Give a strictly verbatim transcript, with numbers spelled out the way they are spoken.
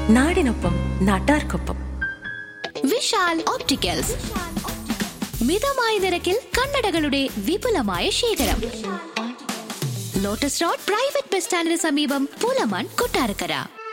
നാടിനൊപ്പം നാട്ടാർക്കൊപ്പം. വിശാൽ ഓപ്റ്റിക്കൽസ്, മിതമായ നിരക്കിൽ കണ്ണടകളുടെ വിപുലമായ ശേഖരം. ലോട്ടസ് റോഡ് പ്രൈവറ്റ് ബസ് സ്റ്റാൻഡിന് സമീപം, പുലമൺ, കൊട്ടാരക്കര.